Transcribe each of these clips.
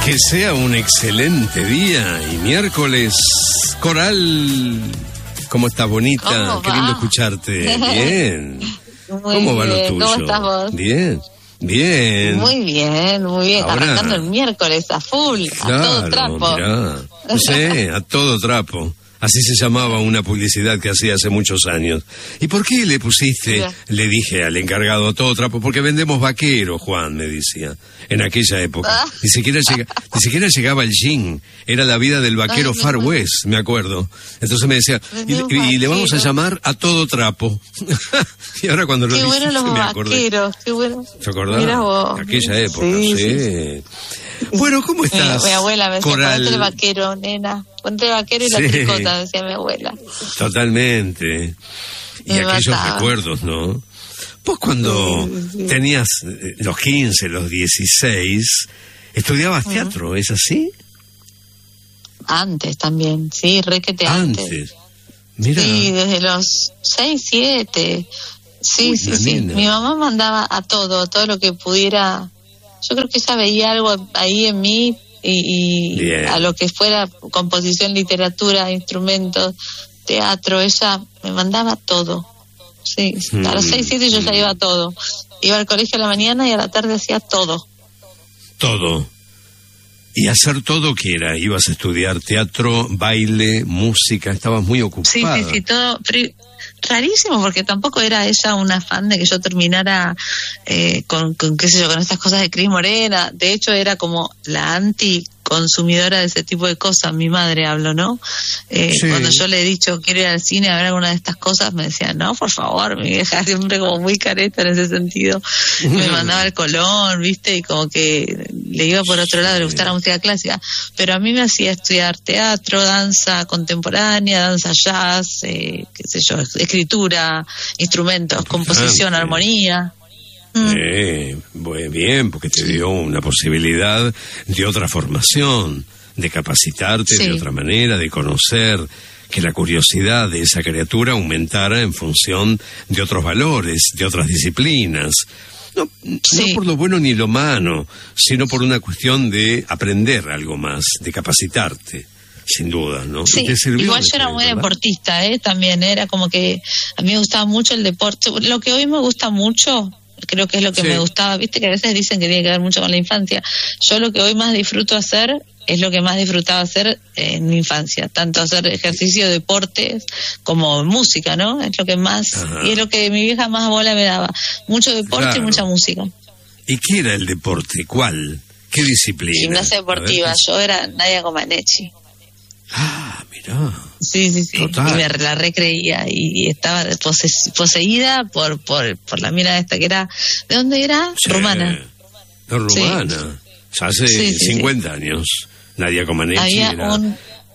Que sea un excelente día y miércoles. Coral, ¿cómo estás, bonita? Qué lindo escucharte. Bien. ¿Cómo va lo tuyo? ¿Cómo estás vos? Bien. Bien. Muy bien, muy bien. Ahora, arrancando el miércoles a full, claro, a todo trapo. Mirá. Sí, a todo trapo. Así se llamaba una publicidad que hacía hace muchos años. ¿Y por qué le pusiste? Mira. Le dije al encargado, a todo trapo, porque vendemos vaqueros, Juan, me decía, en aquella época. Ni siquiera llegaba el jean, era la vida del vaquero Far West, me acuerdo. Entonces me decía, y le vamos a llamar a todo trapo. Y ahora cuando lo dije, bueno los me acordé. Vaqueros, qué bueno. ¿Te acordás? De aquella época, sí. Bueno, ¿cómo estás? Mi abuela me decía, Coral? ponte el vaquero, nena. Ponte el vaquero y la tricota, decía mi abuela. Totalmente. Y Me aquellos mataba. recuerdos, ¿no? Vos cuando tenías los 15, los 16, estudiabas teatro, ¿es así? Antes también, sí, requete antes. Mira. Sí, desde los 6, 7. Sí, Uy, sí. nena. Mi mamá mandaba a todo lo que pudiera. Yo creo que ella veía algo ahí en mí y a lo que fuera composición, literatura, instrumentos, teatro, ella me mandaba todo. Sí, a los 6, 7 yo ya iba a todo. Iba al colegio a la mañana y a la tarde hacía todo. Todo. ¿Y hacer todo qué era? ¿Ibas a estudiar teatro, baile, música? Estabas muy ocupada. Sí, todo. Pero rarísimo, porque tampoco era ella una fan de que yo terminara con qué sé yo, con estas cosas de Cris Morena. De hecho, era como la anti-consumidora de ese tipo de cosas. Mi madre habló, ¿no? Cuando yo le he dicho quiero ir al cine a ver alguna de estas cosas, me decía, no, por favor. Mi vieja siempre como muy careta en ese sentido. Me mandaba al Colón, ¿viste? Y como que le iba por otro lado, le gustaba la música clásica. Pero a mí me hacía estudiar teatro, danza contemporánea, danza jazz, qué sé yo, escritura, instrumentos, composición, armonía. Muy bien, porque te dio una posibilidad de otra formación, de capacitarte de otra manera, de conocer, que la curiosidad de esa criatura aumentara en función de otros valores, de otras disciplinas. No por lo bueno ni lo malo, sino por una cuestión de aprender algo más, de capacitarte. Sin duda, ¿no? Sí, igual yo era muy deportista, también, era como que a mí me gustaba mucho el deporte. Lo que hoy me gusta mucho, creo que es lo que me gustaba, viste que a veces dicen que tiene que ver mucho con la infancia. Yo lo que hoy más disfruto hacer es lo que más disfrutaba hacer en mi infancia, tanto hacer ejercicio, deportes, como música, ¿no? Es lo que más, y es lo que mi vieja más bola me daba, mucho deporte y mucha música. ¿Y qué era el deporte? ¿Cuál? ¿Qué disciplina? Gimnasia deportiva, yo era Nadia Comaneci. Ah, mirá. Sí. Total. Y me la recreía y estaba poseída por la mina esta que era, ¿de dónde era? Rumana. No, rumana. Ya hace 50 años. Nadia Comaneci había era... una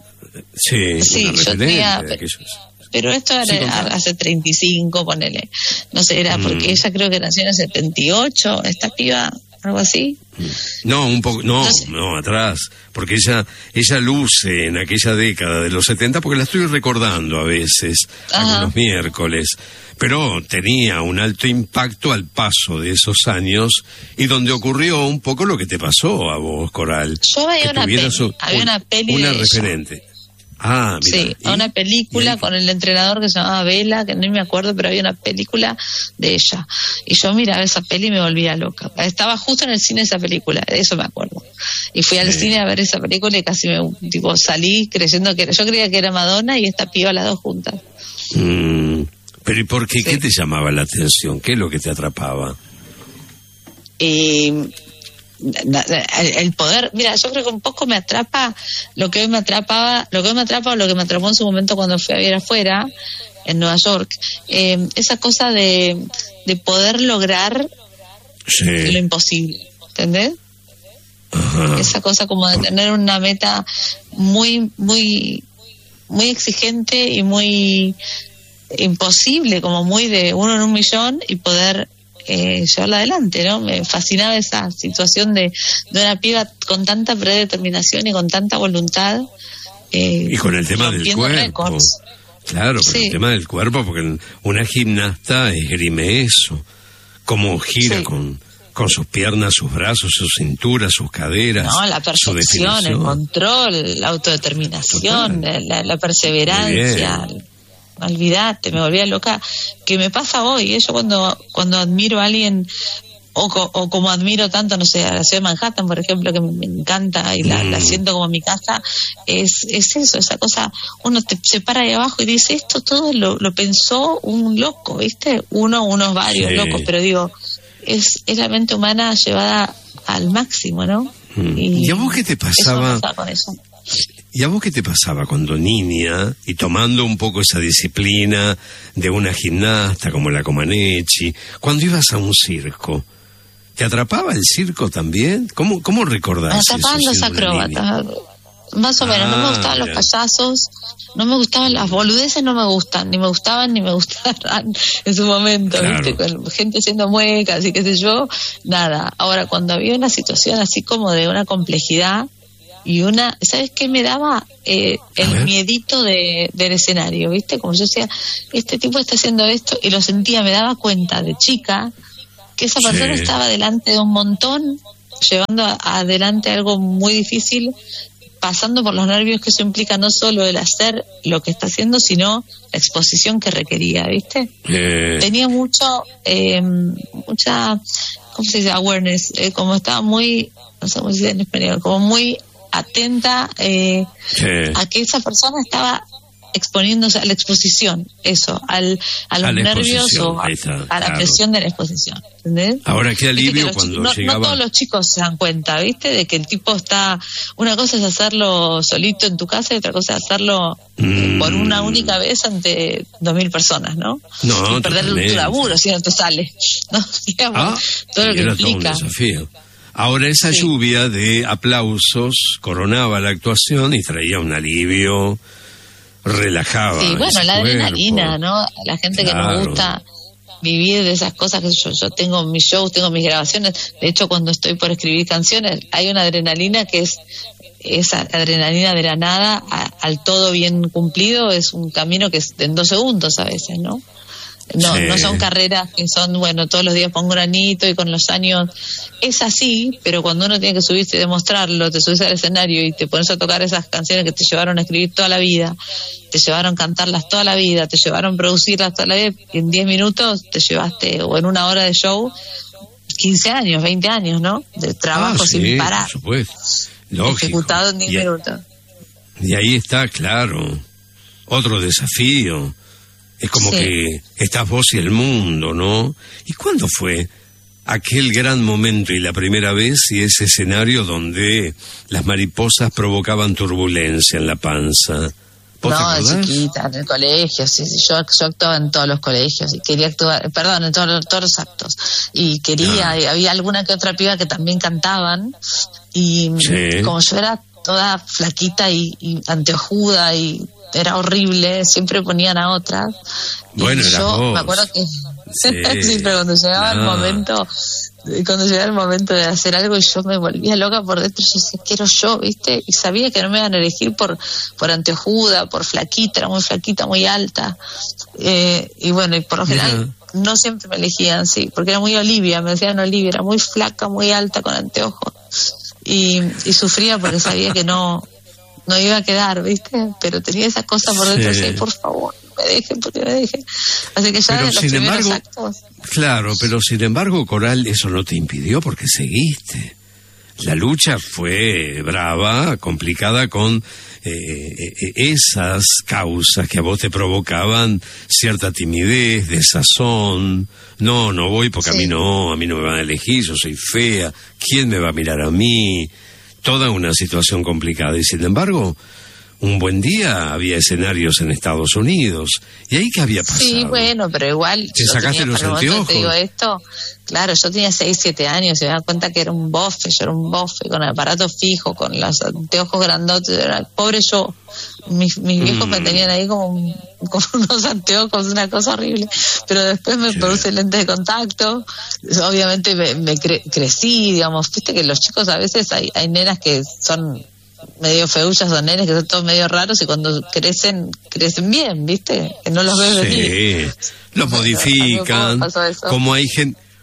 referente. Pero esto era hace 35, ponele. No sé, era porque ella creo que nació en el 78, esta piba... algo así. No, un poco, no, atrás, porque ella luce en aquella década de los 70, porque la estoy recordando a veces, algunos miércoles, pero tenía un alto impacto al paso de esos años y donde ocurrió un poco lo que te pasó a vos, Coral. Yo veía una peli una de referente. Ella. Ah, mira. Sí, una película con el entrenador que se llamaba Vela, que no me acuerdo, pero había una película de ella. Y yo miraba esa peli y me volvía loca. Estaba justo en el cine esa película, de eso me acuerdo. Y fui al cine a ver esa película y casi salí creyendo que yo creía que era Madonna y esta piba, las dos juntas. Pero ¿y por qué? ¿Qué te llamaba la atención? ¿Qué es lo que te atrapaba? El poder, mira, yo creo que un poco me atrapa lo que hoy me atrapaba, o lo que me atrapó en su momento cuando fui a vivir afuera, en Nueva York, esa cosa de poder lograr lo imposible, ¿entendés? Esa cosa como de tener una meta muy, muy, muy exigente y muy imposible, como muy de 1 en 1 millón y poder llevarla adelante, ¿no? Me fascinaba esa situación de una piba con tanta predeterminación y con tanta voluntad. Y con el tema del cuerpo. Récords. Claro, con el tema del cuerpo, porque una gimnasta esgrime eso. Cómo gira con con sus piernas, sus brazos, su cintura, sus caderas. No, la perfección, el control, la autodeterminación, la perseverancia. Olvídate, me volvía loca. Que me pasa hoy, yo cuando admiro a alguien, o como admiro tanto, no sé, a la ciudad de Manhattan, por ejemplo, que me encanta y la siento como mi casa, es eso, esa cosa, uno se para ahí abajo y dice, esto todo lo pensó un loco, ¿viste? Unos varios locos, pero digo, es la mente humana llevada al máximo, ¿no? ¿Y a vos qué te pasaba? Con eso. ¿Y a vos qué te pasaba cuando niña, y tomando un poco esa disciplina de una gimnasta como la Comaneci, cuando ibas a un circo? ¿Te atrapaba el circo también? ¿Cómo recordás eso? Me atrapaban los acróbatas, más o menos. No me gustaban los payasos, no me gustaban las boludeces, no me gustan, ni me gustaban en su momento, claro. ¿Viste? Con gente haciendo muecas y qué sé yo, nada. Ahora, cuando había una situación así como de una complejidad y ¿sabes qué me daba? El miedito del escenario, ¿viste? Como yo decía, este tipo está haciendo esto, y lo sentía, me daba cuenta de chica que esa persona estaba delante de un montón, llevando adelante algo muy difícil, pasando por los nervios que eso implica, no solo el hacer lo que está haciendo, sino la exposición que requería, ¿viste? Tenía mucha, ¿cómo se dice? Awareness, como estaba muy, no sé cómo se dice en español, como muy atenta a que esa persona estaba exponiéndose a la exposición, eso, a los nervios o a la presión de la exposición, ¿entendés? Ahora qué alivio cuando llegaba. No todos los chicos se dan cuenta, ¿viste? De que el tipo está, una cosa es hacerlo solito en tu casa y otra cosa es hacerlo por una única vez ante 2.000 personas, ¿no? No, y perder tu laburo si no te sale, ¿no? Digamos, todo lo que implica. Todo un desafío. Ahora esa lluvia de aplausos coronaba la actuación y traía un alivio, relajaba. Sí, bueno, la adrenalina, ¿no? La gente que nos gusta vivir de esas cosas, que yo tengo mis shows, tengo mis grabaciones. De hecho, cuando estoy por escribir canciones, hay una adrenalina que es esa adrenalina de la nada al todo bien cumplido. Es un camino que es en 2 segundos a veces, ¿no? No son carreras que son, bueno, todos los días pongo un granito y con los años es así, pero cuando uno tiene que subirse y demostrarlo, te subes al escenario y te pones a tocar esas canciones que te llevaron a escribir toda la vida, te llevaron a cantarlas toda la vida, te llevaron a producirlas toda la vida, y en 10 minutos te llevaste, o en 1 hora de show, 15 años, 20 años, ¿no? De trabajo sin parar. Por supuesto. Lógico. Ejecutado en 10 minutos. Y ahí está, claro, otro desafío. Es como que estás vos y el mundo, ¿no? ¿Y cuándo fue aquel gran momento y la primera vez y ese escenario donde las mariposas provocaban turbulencia en la panza? No, de chiquita, en el colegio, sí, yo actuaba en todos los colegios y quería actuar, en todos los actos. Y había alguna que otra piba que también cantaban y como yo era toda flaquita y anteojuda y era horrible, siempre ponían a otras. Bueno, y yo me acuerdo que pero cuando llegaba el momento de hacer algo, y yo me volvía loca por dentro, yo decía, quiero yo, ¿viste? Y sabía que no me iban a elegir por anteojuda, por flaquita, era muy flaquita, muy alta. Y bueno, y por lo general no siempre me elegían, sí, porque era muy Olivia, me decían Olivia, era muy flaca, muy alta, con anteojos. Y sufría porque sabía que no iba a quedar, ¿viste? Pero tenía esa cosa por dentro, así, por favor, porque me dejen. Así que ya en los primeros actos. Claro, pero sin embargo, Coral, eso no te impidió porque seguiste. La lucha fue brava, complicada, con esas causas que a vos te provocaban cierta timidez, desazón. No voy porque a mí no me van a elegir, yo soy fea, ¿quién me va a mirar a mí? Toda una situación complicada, y sin embargo, un buen día había escenarios en Estados Unidos. ¿Y ahí qué había pasado? Sí, bueno, pero igual... ¿Te sacaste los anteojos? Te digo esto, claro, yo tenía 6, 7 años y me daba cuenta que era un bofe, yo era un bofe, con el aparato fijo, con los anteojos grandotes, pobre yo. Mis viejos me tenían ahí como unos anteojos, una cosa horrible, pero después me puse lentes de contacto, obviamente me crecí, digamos, viste que los chicos a veces hay nenas que son medio feullas, son nenes que son todos medio raros, y cuando crecen bien, viste, que no los ves venir. Los modifican, como hay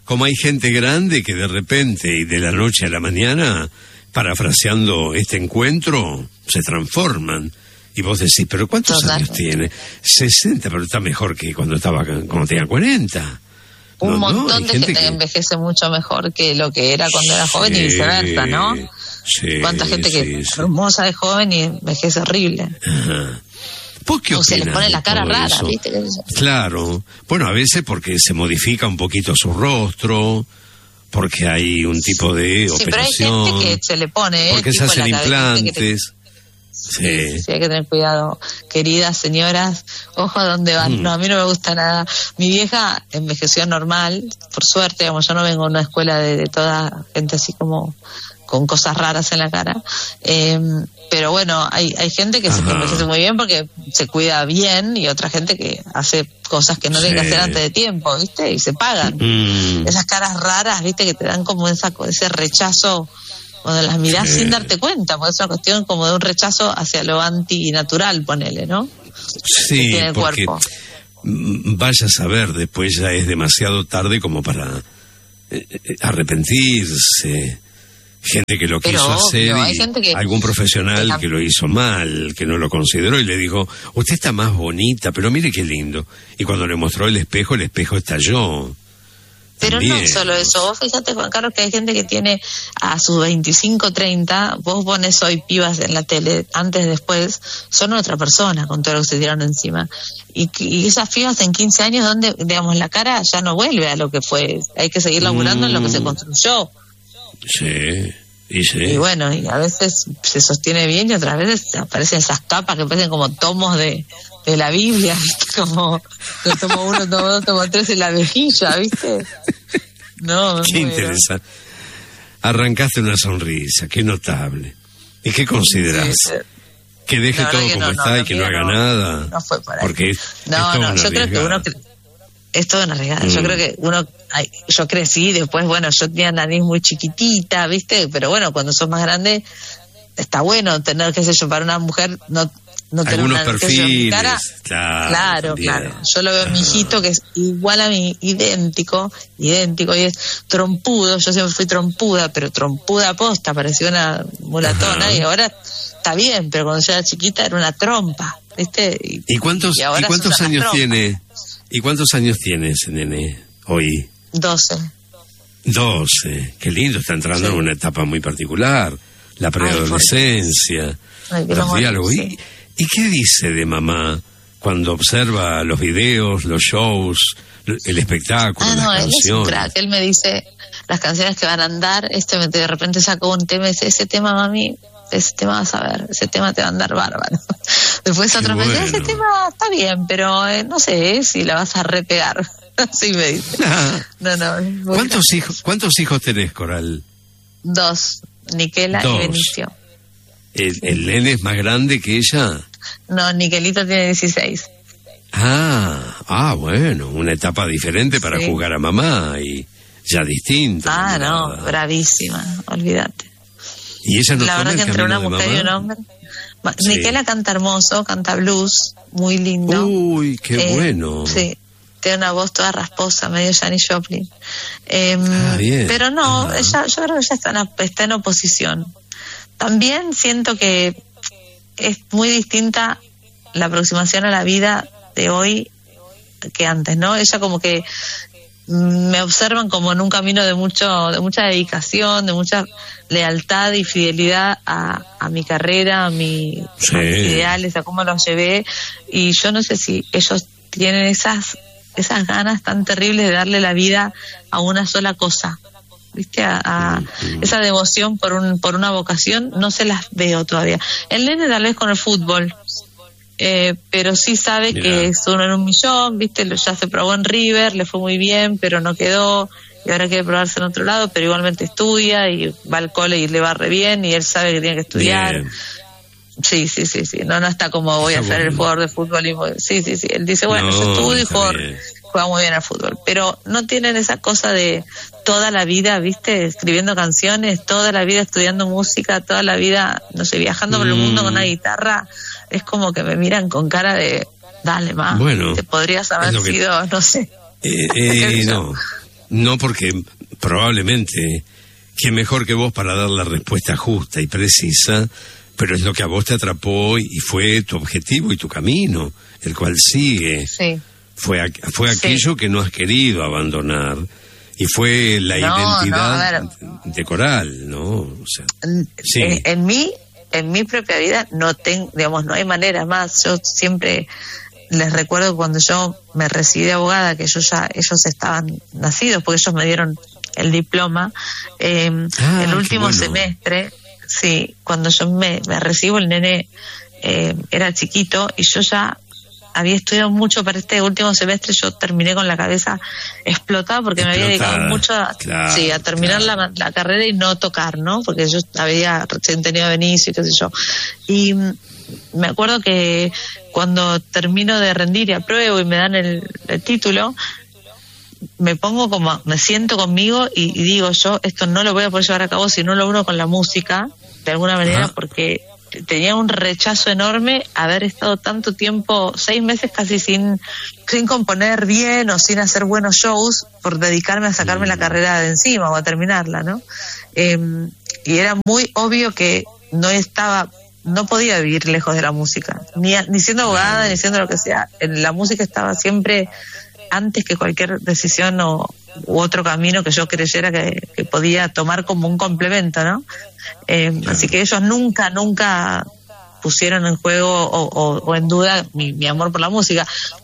como hay gente grande que de repente y de la noche a la mañana, parafraseando este encuentro, se transforman. Y vos decís, ¿pero cuántos años tiene? 60, pero está mejor que cuando tenía 40. Un montón de gente que envejece mucho mejor que lo que era cuando era joven y viceversa, ¿no? Sí. Cuánta gente que es hermosa de joven y envejece horrible. Ajá. ¿Vos qué opinas? O se les pone la cara rara, ¿viste? Claro. Bueno, a veces porque se modifica un poquito su rostro, porque hay un tipo de operación. Pero hay gente que se le pone... Porque se hacen implantes. Sí, hay que tener cuidado, queridas señoras, ojo a dónde van. No, a mí no me gusta nada. Mi vieja envejeció normal, por suerte, digamos, yo no vengo de una escuela de toda gente así como con cosas raras en la cara, pero bueno, hay gente que se envejece muy bien porque se cuida bien, y otra gente que hace cosas que no tiene que hacer antes de tiempo, ¿viste? Y se pagan. Esas caras raras, ¿viste? Que te dan como ese rechazo cuando las mirás sin darte cuenta, porque es una cuestión como de un rechazo hacia lo antinatural, ponele, ¿no? Sí, porque vaya a saber, después ya es demasiado tarde como para arrepentirse. Gente que lo quiso hacer, y algún profesional que lo hizo mal, que no lo consideró y le dijo, usted está más bonita, pero mire qué lindo. Y cuando le mostró el espejo estalló. Pero también. No solo eso, vos fíjate, Juan Carlos, que hay gente que tiene a sus 25, 30, vos pones hoy pibas en la tele, antes, después, son otra persona con todo lo que se tiraron encima. Y esas pibas en 15 años, donde, digamos, la cara ya no vuelve a lo que fue, hay que seguir laburando en lo que se construyó. Sí. Y bueno, y a veces se sostiene bien y otras veces aparecen esas capas que parecen como tomos de la Biblia, ¿viste? Como tomo 1, tomo 2, tomo 3 en la mejilla, ¿viste? No, qué interesante. Arrancaste una sonrisa, qué notable. ¿Y qué considerás? Sí. Que deje todo como está y que no haga nada. No fue para porque yo creo que uno es todo una regada. Yo creo que yo crecí, después, bueno, yo tenía nariz muy chiquitita, ¿viste? Pero bueno, cuando sos más grande, está bueno tener, qué sé yo, para una mujer no tener algunos una perfiles, cara. Claro. Yo lo veo a mi hijito, que es igual a mí, idéntico, y es trompudo. Yo siempre fui trompuda, pero trompuda posta, parecía una mulatona, y ahora está bien, pero cuando yo era chiquita era una trompa, ¿viste? ¿Y cuántos años tiene? ¿Y cuántos años tiene ese nene hoy? 12. Qué lindo, está entrando en una etapa muy particular, la preadolescencia, los diálogos. Sí. ¿Y qué dice de mamá cuando observa los videos, los shows, el espectáculo, las canciones? Él es un crack. Él me dice las canciones que van a andar, de repente sacó un tema y dice, ese tema, mami, ese tema vas a ver, ese tema te va a andar bárbaro. Después otro me dice, ese tema está bien, pero no sé si la vas a repegar. Así me dice. No. ¿Cuántos hijos tenés, Coral? 2, Niquela y Benicio. ¿El nene es más grande que ella? No, Niquelito tiene 16. Bueno, una etapa diferente para jugar a mamá y ya distinta. Bravísima, olvídate. ¿Y ella no la verdad que entre una mujer y un hombre? Niquela canta hermoso, canta blues, muy lindo. Uy, qué bueno. Sí, tiene una voz toda rasposa, medio Janis Joplin. Bien. Pero no, ella, yo creo que ella está en oposición. También siento que es muy distinta la aproximación a la vida de hoy que antes, ¿no? Ella como que me observan como en un camino de mucha dedicación, de mucha lealtad y fidelidad a mi carrera, a mis ideales, a cómo los llevé, y yo no sé si ellos tienen esas ganas tan terribles de darle la vida a una sola cosa, ¿viste? A esa devoción por una vocación, no se las veo todavía. El nene tal vez con el fútbol, pero sí sabe que es uno en un millón, ¿viste? Ya se probó en River, le fue muy bien, pero no quedó, y ahora quiere probarse en otro lado, pero igualmente estudia y va al cole y le va re bien, y él sabe que tiene que estudiar. Bien. Sí. No está como voy a ser el jugador de fútbol. Sí. Él dice, bueno, yo estudio y juega muy bien al fútbol. Pero no tienen esa cosa de toda la vida, ¿viste? Escribiendo canciones, toda la vida estudiando música, toda la vida, no sé, viajando por el mundo con una guitarra. Es como que me miran con cara de, dale, ma, te podrías haber sido, no sé. No, porque probablemente, ¿qué mejor que vos para dar la respuesta justa y precisa? Pero es lo que a vos te atrapó y fue tu objetivo y tu camino, el cual sigue. Sí. Fue aquello que no has querido abandonar y fue la identidad de Coral, ¿no? O sea, sí. En mi propia vida no no hay manera más. Yo siempre les recuerdo cuando yo me recibí de abogada, que ellos estaban nacidos, porque ellos me dieron el diploma, el último semestre. Sí, cuando yo me recibo, el nene era chiquito y yo ya había estudiado mucho para este último semestre. Yo terminé con la cabeza explotada porque me había dedicado mucho a terminar la carrera y no tocar, ¿no? Porque yo había recién tenido a Benicio y qué sé yo. Y me acuerdo que cuando termino de rendir y apruebo y me dan el título, me siento conmigo y digo, yo esto no lo voy a poder llevar a cabo si no lo uno con la música, de alguna manera, porque tenía un rechazo enorme haber estado tanto tiempo, 6 meses casi sin componer bien o sin hacer buenos shows, por dedicarme a sacarme la carrera de encima o a terminarla, ¿no? Y era muy obvio que no podía vivir lejos de la música, ni siendo abogada, ni siendo lo que sea. La música estaba siempre antes que cualquier decisión u otro camino que yo creyera que podía tomar como un complemento, ¿no? Así que ellos nunca pusieron en juego o en duda mi amor por la música.